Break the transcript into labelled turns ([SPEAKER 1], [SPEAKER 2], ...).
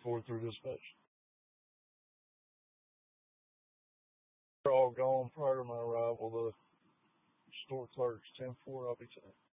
[SPEAKER 1] 10-4 through dispatch. They're all gone prior to my arrival. The store clerk's 10-4. I'll be saying.